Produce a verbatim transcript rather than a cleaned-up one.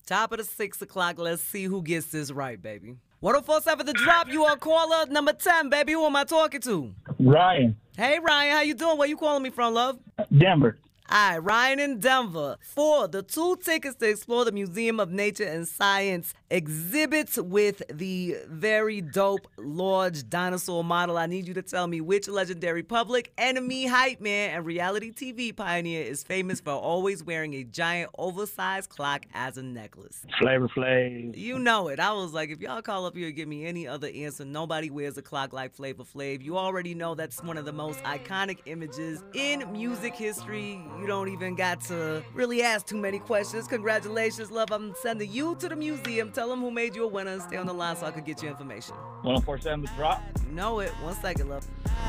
Top of the six o'clock. Let's see who gets this right, baby. one oh four seven The Drop. You are caller number ten, baby. Who am I talking to? Ryan. Hey, Ryan. How you doing? Where you calling me from, love? Denver. All right, Ryan in Denver. For the two tickets to explore the Museum of Nature and Science exhibits with the very dope large dinosaur model, I need you to tell me which legendary Public Enemy hype man and reality T V pioneer is famous for always wearing a giant oversized clock as a necklace. Flavor Flav. You know it. I was like, if y'all call up here and give me any other answer, nobody wears a clock like Flavor Flav. You already know that's one of the most iconic images in music history. You don't even got to really ask too many questions. Congratulations, love. I'm sending you to the museum. Tell them who made you a winner and stay on the line so I can get your information. one oh four seven The Drop. You know it. One second, love.